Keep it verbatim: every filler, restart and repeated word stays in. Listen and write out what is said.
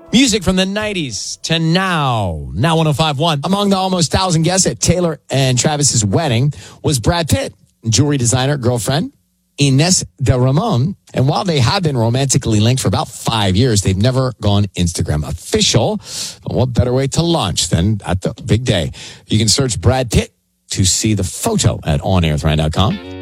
Music from the nineties to now. Now one oh five point one. Among the almost one thousand guests at Taylor and Travis's wedding was Brad Pitt, jewelry designer, girlfriend, Ines de Ramon. And while they have been romantically linked for about five years, they've never gone Instagram official. But what better way to launch than at the big day? You can search Brad Pitt to see the photo at on air with ryan dot com.